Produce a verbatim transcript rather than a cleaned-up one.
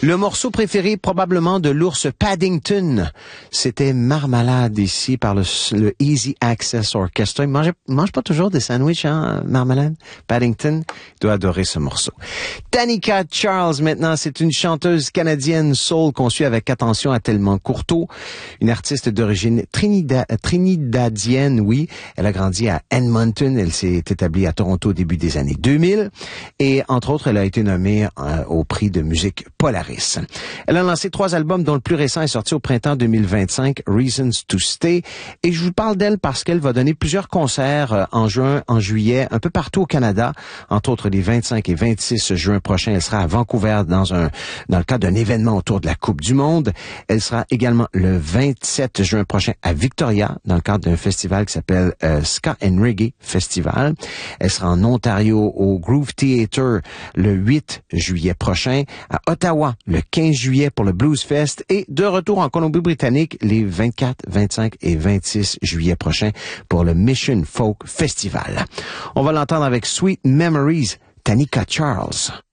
Le morceau préféré probablement de l'ours Paddington, c'était Marmalade ici par le, le Easy Access Orchestra. Il mange, mange pas toujours des sandwichs, hein, Marmalade? Paddington doit adorer ce morceau. Tanika Charles maintenant, c'est une chanteuse canadienne soul qu'on suit avec attention à Tellement Courteau, une artiste d'origine trinida, trinidadienne, oui. Elle a grandi à Edmonton, elle s'est établie à Toronto au début des années deux mille et entre autres, elle a été nommée euh, au prix de musique Polaris. Elle a lancé trois albums dont le plus récent est sorti au printemps deux mille vingt-cinq, Reasons to Stay. Et je vous parle d'elle parce qu'elle va donner plusieurs concerts en juin, en juillet, un peu partout au Canada. Entre autres, les vingt-cinq et vingt-six juin prochains, elle sera à Vancouver dans un, dans le cadre d'un événement autour de la Coupe du Monde. Elle sera également le vingt-sept juin prochain à Victoria dans le cadre d'un festival qui s'appelle euh, Ska and Reggae Festival. Elle sera en Ontario au Groove Theatre le huit juillet prochain, à Ottawa le quinze juillet pour le Blues Fest et de retour en Colombie-Britannique les vingt-quatre, vingt-cinq et vingt-six juillet prochains pour le Mission Folk Festival. On va l'entendre avec Sweet Memories, Tanika Charles.